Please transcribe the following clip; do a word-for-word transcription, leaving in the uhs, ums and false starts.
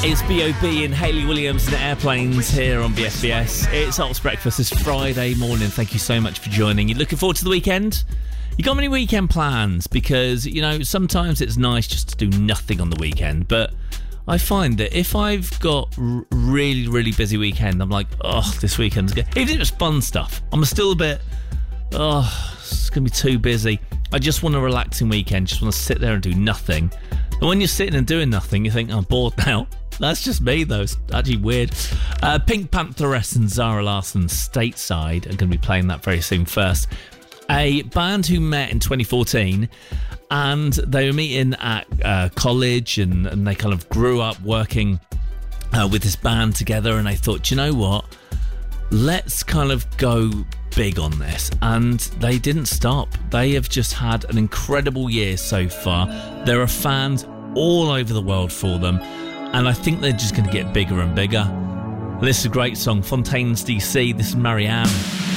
It's B O B and Hayley Williams and Airplanes here on B S B S. It's Ops Breakfast this Friday morning. Thank you so much for joining. You looking forward to the weekend? You got any weekend plans? Because, you know, sometimes it's nice just to do nothing on the weekend, but I find that if I've got a really, really busy weekend, I'm like, oh, this weekend's good. Even if it's fun stuff, I'm still a bit, oh, it's going to be too busy. I just want a relaxing weekend, just want to sit there and do nothing. And when you're sitting and doing nothing, you think, I'm bored now. That's just me, though. It's actually weird. Uh, Pink Pantheress and Zara Larsson, Stateside, are going to be playing that very soon. First, a band who met in twenty fourteen, and they were meeting at uh, college, and, and they kind of grew up working uh, with this band together, and they thought, do you know what? Let's kind of go big on this. And they didn't stop. They have just had an incredible year so far. There are fans all over the world for them, and I think they're just going to get bigger and bigger. This is a great song, Fontaines D C. This is Marianne.